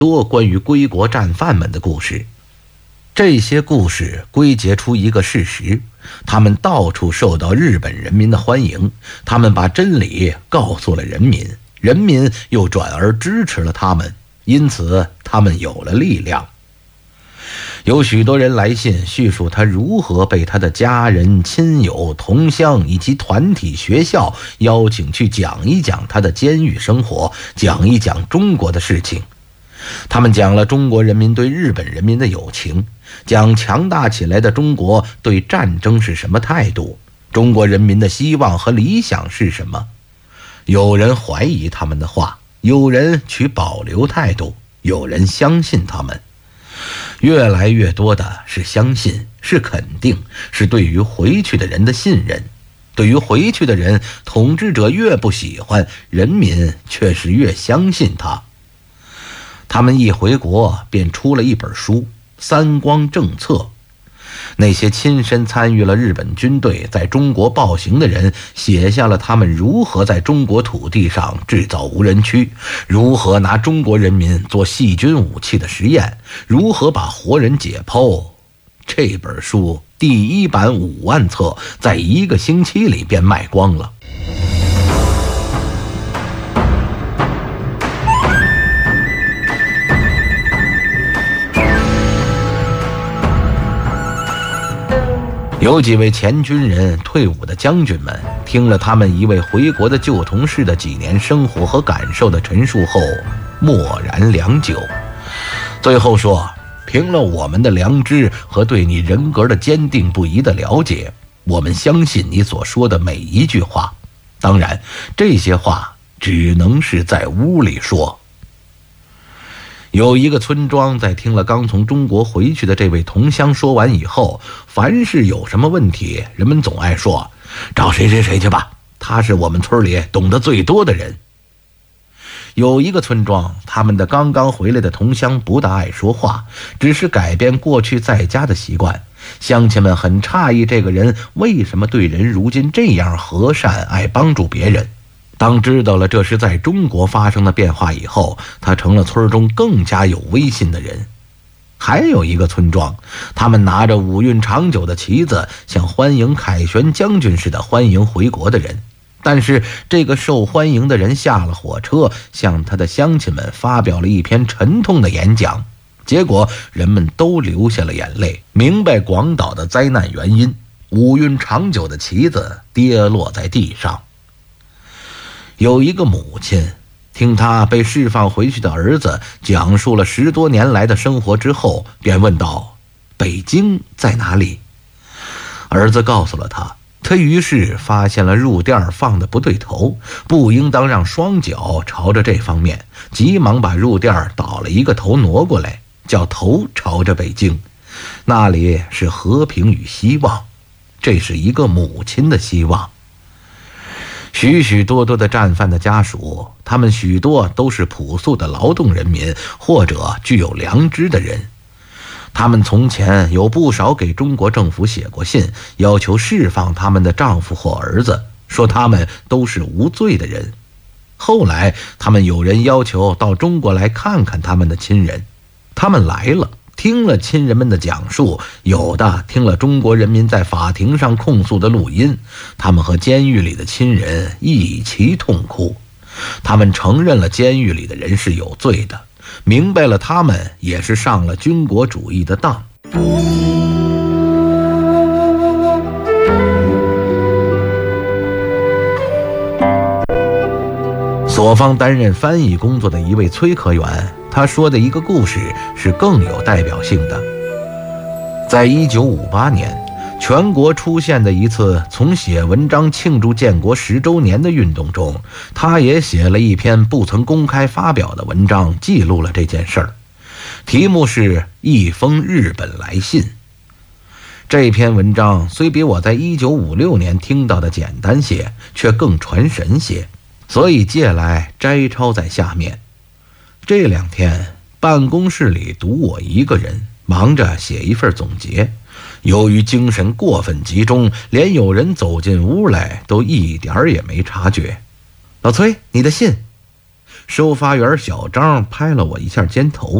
多关于归国战犯们的故事。这些故事归结出一个事实：他们到处受到日本人民的欢迎，他们把真理告诉了人民，人民又转而支持了他们，因此他们有了力量。有许多人来信叙述他如何被他的家人、亲友、同乡以及团体学校邀请去讲一讲他的监狱生活，讲一讲中国的事情。他们讲了中国人民对日本人民的友情，讲强大起来的中国对战争是什么态度，中国人民的希望和理想是什么。有人怀疑他们的话，有人持保留态度，有人相信他们。越来越多的是相信，是肯定，是对于回去的人的信任。对于回去的人，统治者越不喜欢，人民却是越相信他。他们一回国便出了一本书《三光政策》。那些亲身参与了日本军队在中国暴行的人，写下了他们如何在中国土地上制造无人区，如何拿中国人民做细菌武器的实验，如何把活人解剖。这本书第一版5万册，在1个星期里便卖光了。有几位前军人、退伍的将军们听了他们一位回国的旧同事的几年生活和感受的陈述后，默然良久，最后说：凭了我们的良知和对你人格的坚定不移的了解，我们相信你所说的每一句话。当然，这些话只能是在屋里说。有一个村庄在听了刚从中国回去的这位同乡说完以后，凡是有什么问题，人们总爱说：找谁谁谁去吧，他是我们村里懂得最多的人。有一个村庄，他们的刚刚回来的同乡不大爱说话，只是改变过去在家的习惯。乡亲们很诧异这个人为什么对人如今这样和善，爱帮助别人。当知道了这是在中国发生的变化以后，他成了村中更加有威信的人。还有一个村庄，他们拿着五运长久的旗子，像欢迎凯旋将军似的欢迎回国的人。但是这个受欢迎的人下了火车，向他的乡亲们发表了一篇沉痛的演讲，结果人们都流下了眼泪，明白广岛的灾难原因，五运长久的旗子跌落在地上。有一个母亲听他被释放回去的儿子讲述了10多年来的生活之后，便问道：北京在哪里？儿子告诉了他，他于是发现了入垫放的不对头，不应当让双脚朝着这方面，急忙把入垫倒了一个头挪过来，叫头朝着北京，那里是和平与希望。这是一个母亲的希望。许许多多的战犯的家属，他们许多都是朴素的劳动人民，或者具有良知的人。他们从前有不少给中国政府写过信，要求释放他们的丈夫或儿子，说他们都是无罪的人。后来他们有人要求到中国来看看他们的亲人，他们来了，听了亲人们的讲述，有的听了中国人民在法庭上控诉的录音，他们和监狱里的亲人一起痛哭。他们承认了监狱里的人是有罪的，明白了他们也是上了军国主义的当。所方担任翻译工作的一位崔科员，他说的一个故事是更有代表性的。在1958年，全国出现的一次从写文章庆祝建国10周年的运动中，他也写了一篇不曾公开发表的文章，记录了这件事儿，题目是《一封日本来信》。这篇文章虽比我在1956年听到的简单些，却更传神些，所以借来摘抄在下面。这2天办公室里独我一个人，忙着写一份总结。由于精神过分集中，连有人走进屋来都一点也没察觉。老崔，你的信。 收发员小张拍了我一下肩头。